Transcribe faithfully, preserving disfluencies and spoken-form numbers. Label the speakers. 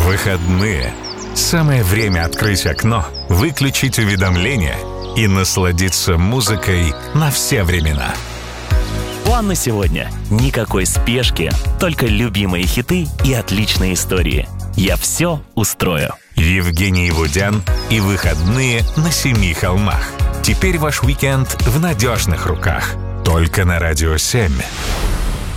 Speaker 1: Выходные. Самое время открыть окно, выключить уведомления и насладиться музыкой на все времена.
Speaker 2: План на сегодня. Никакой спешки, только любимые хиты и отличные истории. Я все устрою.
Speaker 1: Евгений Вудян и выходные на Семи холмах. Теперь ваш уикенд в надежных руках. Только на Радио семь.